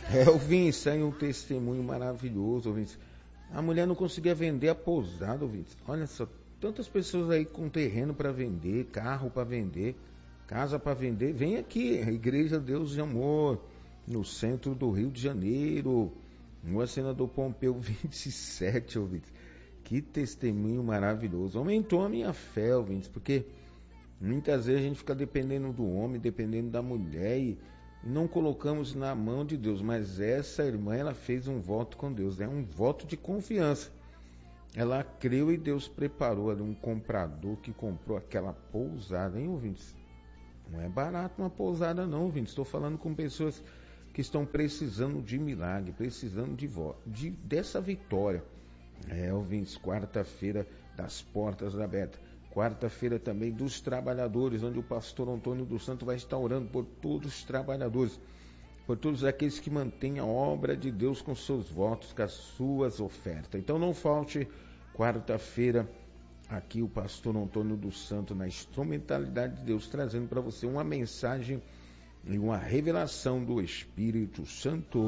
Ouvintes, aí um testemunho maravilhoso, ouvintes. A mulher não conseguia vender a pousada, ouvintes. Olha só, tantas pessoas aí com terreno para vender, carro para vender, casa para vender. Vem aqui, a Igreja Deus de Amor, no centro do Rio de Janeiro, no Senador Pompeu 27, ouvintes. Que testemunho maravilhoso. Aumentou a minha fé, ouvintes, porque muitas vezes a gente fica dependendo do homem, dependendo da mulher e não colocamos na mão de Deus. Mas essa irmã, ela fez um voto com Deus, né? Um voto de confiança. Ela creu e Deus preparou ali um comprador que comprou aquela pousada, hein, ouvintes? Não é barato uma pousada não, ouvintes. Estou falando com pessoas que estão precisando de milagre, precisando dessa vitória. Ouvintes, quarta-feira das portas abertas. Quarta-feira também dos trabalhadores, onde o pastor Antônio dos Santos vai estar orando por todos os trabalhadores, por todos aqueles que mantêm a obra de Deus com seus votos, com as suas ofertas. Então não falte quarta-feira aqui o pastor Antônio dos Santos na instrumentalidade de Deus, trazendo para você uma mensagem e uma revelação do Espírito Santo.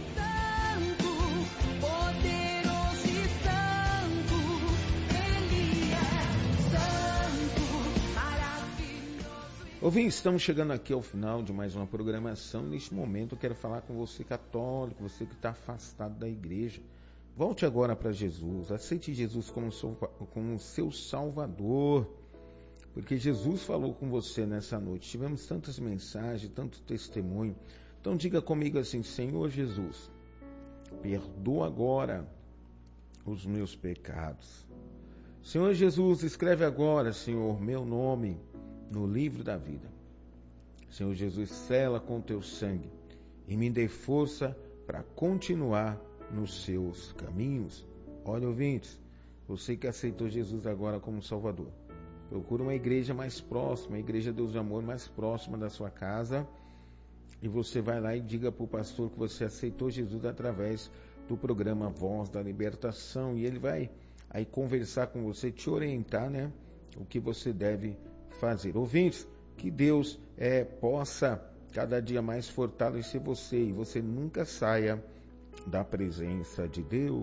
Ouvintes, estamos chegando aqui ao final de mais uma programação. Neste momento eu quero falar com você católico, você que está afastado da igreja. Volte agora para Jesus, aceite Jesus como seu Salvador, porque Jesus falou com você nessa noite. Tivemos tantas mensagens, tanto testemunho. Então diga comigo assim: Senhor Jesus, perdoa agora os meus pecados. Senhor Jesus, escreve agora, Senhor, meu nome no livro da vida. Senhor Jesus, sela com teu sangue e me dê força para continuar nos seus caminhos. Olha, ouvintes, você que aceitou Jesus agora como Salvador, procura uma igreja mais próxima, a Igreja Deus de Amor mais próxima da sua casa, e você vai lá e diga para o pastor que você aceitou Jesus através do programa Voz da Libertação, e ele vai aí conversar com você, te orientar, né, o que você deve fazer. Ouvintes, que Deus possa cada dia mais fortalecer você e você nunca saia da presença de Deus.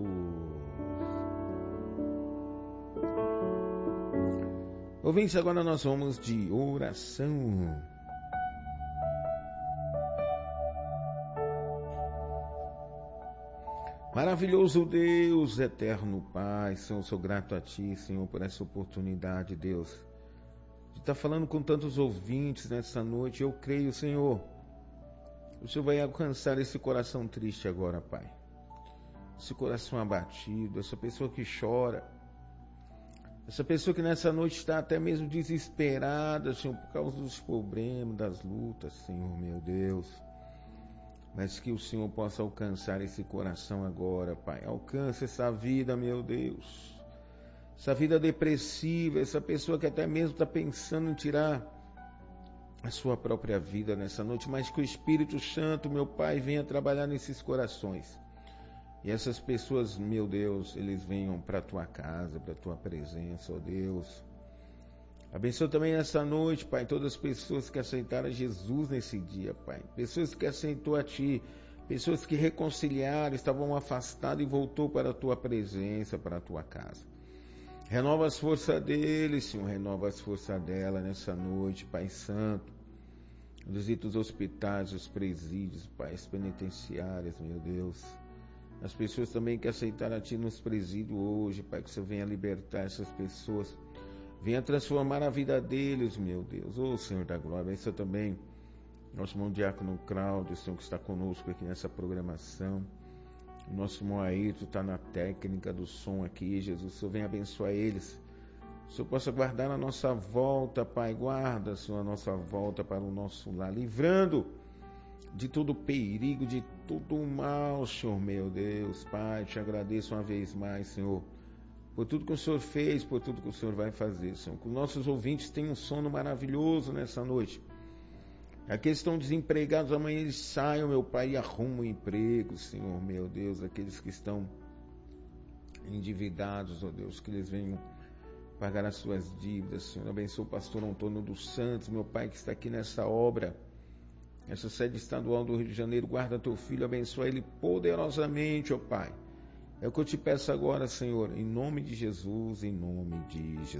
Ouvintes, agora nós vamos de oração. Maravilhoso Deus, eterno Pai, Senhor, sou grato a Ti, Senhor, por essa oportunidade, Deus, está falando com tantos ouvintes nessa noite. Eu creio, Senhor, o Senhor vai alcançar esse coração triste agora, Pai. Esse coração abatido, essa pessoa que chora, essa pessoa que nessa noite está até mesmo desesperada, Senhor, por causa dos problemas, das lutas, Senhor, meu Deus. Mas que o Senhor possa alcançar esse coração agora, Pai. Alcance essa vida, meu Deus. Essa vida depressiva, essa pessoa que até mesmo está pensando em tirar a sua própria vida nessa noite, mas que o Espírito Santo, meu Pai, venha trabalhar nesses corações. E essas pessoas, meu Deus, eles venham para a tua casa, para a tua presença, ó Deus. Abençoa também nessa noite, Pai, todas as pessoas que aceitaram Jesus nesse dia, Pai. Pessoas que aceitou a Ti, pessoas que reconciliaram, estavam afastadas e voltou para a tua presença, para a tua casa. Renova as forças dele, Senhor, renova as forças dela nessa noite, Pai Santo. Visita os hospitais, os presídios, Pai, as penitenciárias, meu Deus. As pessoas também que aceitaram a Ti nos presídios hoje, Pai, que o Senhor venha libertar essas pessoas. Venha transformar a vida deles, meu Deus. Ô Senhor da glória, abençoa também nosso irmão diácono Cláudio, Senhor, que está conosco aqui nessa programação. O nosso irmão Ayrton está na técnica do som aqui, Jesus. O Senhor venha abençoar eles. O Senhor possa guardar a nossa volta, Pai. Guarda, Senhor, a nossa volta para o nosso lar, livrando de todo perigo, de todo mal, Senhor, meu Deus. Pai, te agradeço uma vez mais, Senhor, por tudo que o Senhor fez, por tudo que o Senhor vai fazer, Senhor. Que os nossos ouvintes tenham um sono maravilhoso nessa noite. Aqueles que estão desempregados, amanhã eles saiam, meu Pai, e arrumam emprego, Senhor, meu Deus. Aqueles que estão endividados, ó Deus, que eles venham pagar as suas dívidas, Senhor. Abençoa o pastor Antônio dos Santos, meu Pai, que está aqui nessa obra essa sede estadual do Rio de Janeiro. Guarda teu filho, abençoa ele poderosamente, ó Pai. É o que eu te peço agora, Senhor, em nome de Jesus, em nome de Jesus.